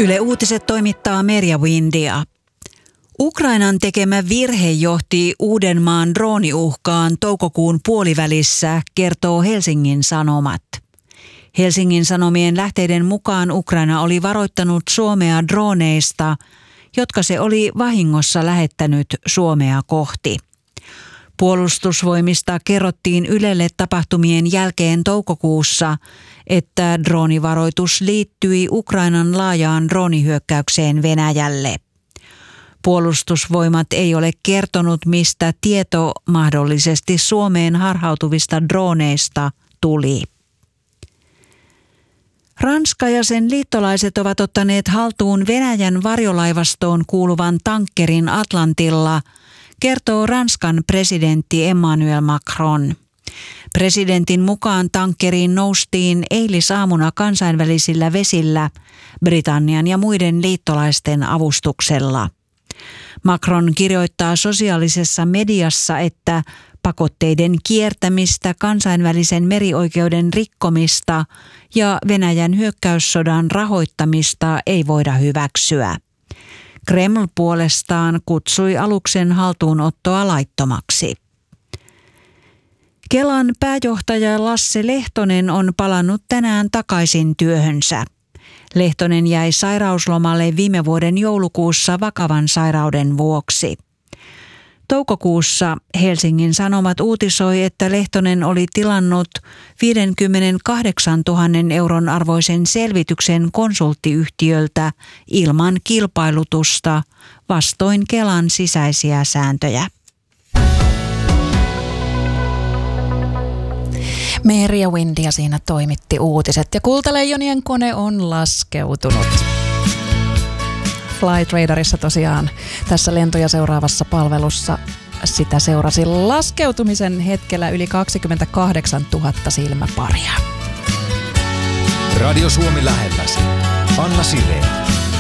Yle Uutiset toimittaa Merja Windia. Ukrainan tekemä virhe johti Uudenmaan drooniuhkaan toukokuun puolivälissä, kertoo Helsingin Sanomat. Helsingin Sanomien lähteiden mukaan Ukraina oli varoittanut Suomea drooneista, jotka se oli vahingossa lähettänyt Suomea kohti. Puolustusvoimista kerrottiin Ylelle tapahtumien jälkeen toukokuussa, että droonivaroitus liittyi Ukrainan laajaan droonihyökkäykseen Venäjälle. Puolustusvoimat ei ole kertonut, mistä tieto mahdollisesti Suomeen harhautuvista drooneista tuli. Ranska ja sen liittolaiset ovat ottaneet haltuun Venäjän varjolaivastoon kuuluvan tankkerin Atlantilla, kertoo Ranskan presidentti Emmanuel Macron. Presidentin mukaan tankkeriin noustiin eilisaamuna kansainvälisillä vesillä Britannian ja muiden liittolaisten avustuksella. Macron kirjoittaa sosiaalisessa mediassa, että pakotteiden kiertämistä, kansainvälisen merioikeuden rikkomista ja Venäjän hyökkäyssodan rahoittamista ei voida hyväksyä. Kreml puolestaan kutsui aluksen haltuunottoa laittomaksi. Kelan pääjohtaja Lasse Lehtonen on palannut tänään takaisin työhönsä. Lehtonen jäi sairauslomalle viime vuoden joulukuussa vakavan sairauden vuoksi. Toukokuussa Helsingin Sanomat uutisoi, että Lehtonen oli tilannut 58 000 euron arvoisen selvityksen konsulttiyhtiöltä ilman kilpailutusta vastoin Kelan sisäisiä sääntöjä. Merja Windia siinä toimitti uutiset ja Kultaleijonien kone on laskeutunut. Flight Radarissa tosiaan tässä lentoja seuraavassa palvelussa sitä seurasi laskeutumisen hetkellä yli 28 000 silmäparia. Radio Suomi lähelläsi. Anna Sireen.